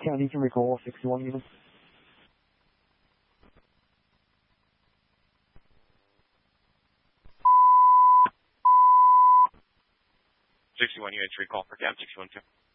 County can recall 61 units. 61 units recall for cab 612.